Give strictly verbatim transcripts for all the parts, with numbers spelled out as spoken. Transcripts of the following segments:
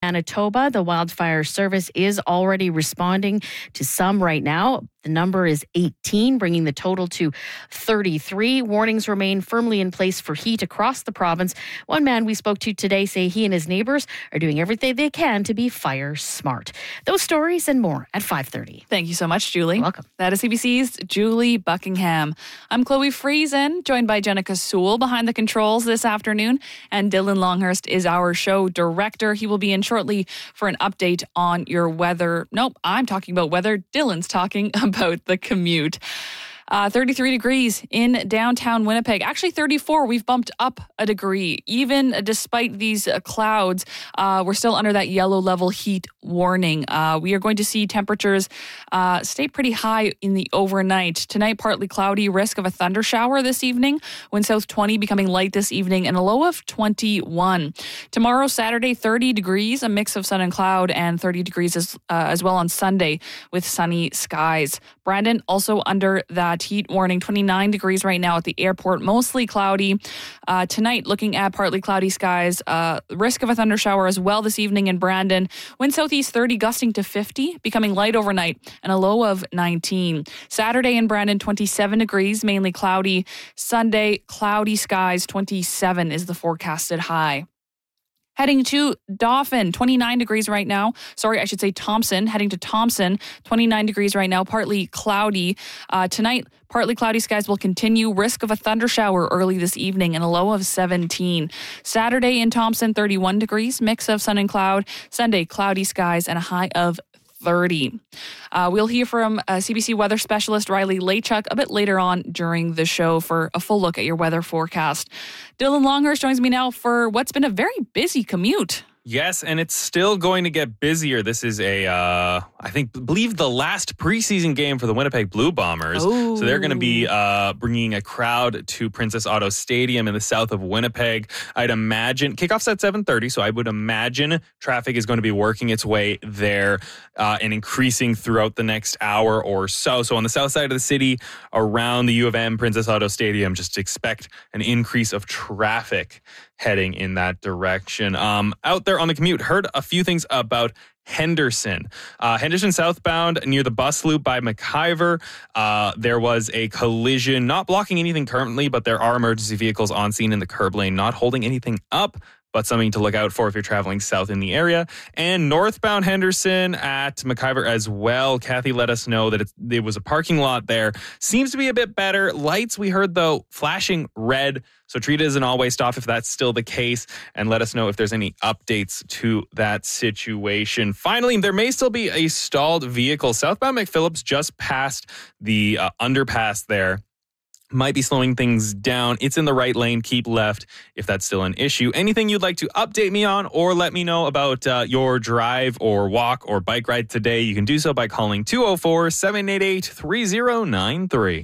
Manitoba. The wildfire service is already responding to some right now. The number is eighteen, bringing the total to thirty-three. Warnings remain firmly in place for heat across the province. One man we spoke to today say he and his neighbors are doing everything they can to be fire smart. Those stories and more at five thirty. Thank you so much, Julie. You're welcome. That is C B C's Julie Buckingham. I'm Chloe Friesen, joined by Jenica Sewell behind the controls this afternoon. And Dylan Longhurst is our show director. He will be in shortly for an update on your weather. Nope, I'm talking about weather. Dylan's talking about the commute. Uh, thirty-three degrees in downtown Winnipeg. Actually, thirty-four. We've bumped up a degree. Even despite these uh, clouds, uh, we're still under that yellow level heat warning. Uh, we are going to see temperatures uh, stay pretty high in the overnight. Tonight, partly cloudy, risk of a thunder shower this evening. Wind south twenty, becoming light this evening, and a low of twenty-one. Tomorrow, Saturday, thirty degrees, a mix of sun and cloud, and thirty degrees as, uh, as well on Sunday with sunny skies. Brandon also under that heat warning, twenty-nine degrees right now at the airport, mostly cloudy. Uh, tonight, looking at partly cloudy skies, uh, risk of a thunder shower as well this evening in Brandon. Wind southeast thirty, gusting to fifty, becoming light overnight, and a low of nineteen. Saturday in Brandon, twenty-seven degrees, mainly cloudy. Sunday, cloudy skies, twenty-seven is the forecasted high. Heading to Dauphin, twenty-nine degrees right now. Sorry, I should say Thompson. Heading to Thompson, twenty-nine degrees right now, partly cloudy. Uh, tonight, partly cloudy skies will continue. Risk of a thunder shower early this evening and a low of seventeen. Saturday in Thompson, thirty-one degrees, mix of sun and cloud. Sunday, cloudy skies and a high of thirty. Uh, we'll hear from uh, C B C weather specialist Riley Lachuk a bit later on during the show for a full look at your weather forecast. Dylan Longhurst joins me now for what's been a very busy commute. Yes, and it's still going to get busier. This is a, uh, I think, believe the last preseason game for the Winnipeg Blue Bombers. Oh. So they're going to be uh, bringing a crowd to Princess Auto Stadium in the south of Winnipeg. I'd imagine, kickoff's at seven thirty, so I would imagine traffic is going to be working its way there uh, and increasing throughout the next hour or so. So on the south side of the city, around the U of M Princess Auto Stadium, just expect an increase of traffic heading in that direction. Um, out there on the commute, heard a few things about Henderson. Uh, Henderson southbound near the bus loop by McIver. Uh, there was a collision, not blocking anything currently, but there are emergency vehicles on scene in the curb lane, not holding anything up, but something to look out for if you're traveling south in the area. And northbound Henderson at McIver as well. Kathy let us know that it, it was a parking lot there. Seems to be a bit better. Lights, we heard, though, flashing red. So treat it as an all-way stop if that's still the case. And let us know if there's any updates to that situation. Finally, there may still be a stalled vehicle. Southbound McPhillips just past the uh, underpass there. Might be slowing things down. It's in the right lane. Keep left if that's still an issue. Anything you'd like to update me on or let me know about uh, your drive or walk or bike ride today, you can do so by calling two oh four, seven eight eight, three oh nine three.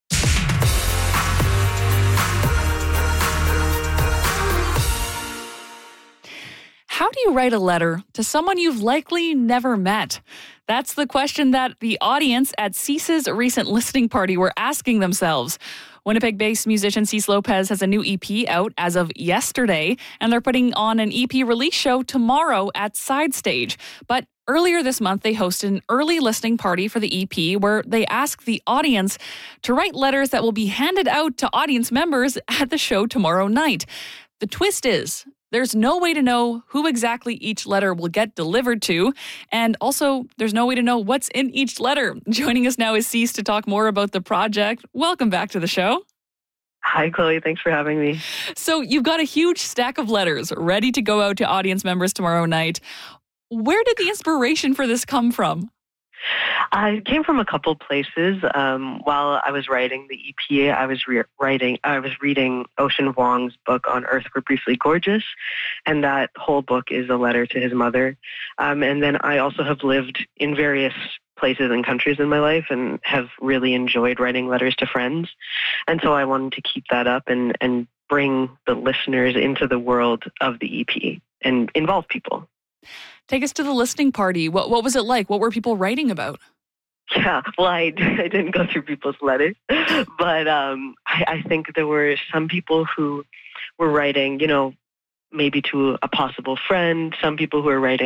How do you write a letter to someone you've likely never met? That's the question that the audience at Cease's recent listening party were asking themselves. Winnipeg-based musician Cease Lopez has a new E P out as of yesterday, and they're putting on an E P release show tomorrow at Side Stage. But earlier this month, they hosted an early listening party for the E P where they asked the audience to write letters that will be handed out to audience members at the show tomorrow night. The twist is, there's no way to know who exactly each letter will get delivered to. And also, there's no way to know what's in each letter. Joining us now is Cease to talk more about the project. Welcome back to the show. Hi, Chloe. Thanks for having me. So you've got a huge stack of letters ready to go out to audience members tomorrow night. Where did the inspiration for this come from? Uh, it came from a couple places. Um, while I was writing the E P, I was re- writing. I was reading Ocean Vuong's book on Earth We're Briefly Gorgeous, and that whole book is a letter to his mother. Um, and then I also have lived in various places and countries in my life and have really enjoyed writing letters to friends. And so I wanted to keep that up and, and bring the listeners into the world of the E P and involve people. Take us to the listening party. What what was it like? What were people writing about? Yeah, well, I, I didn't go through people's letters, but um, I, I think there were some people who were writing, you know, maybe to a possible friend, some people who are writing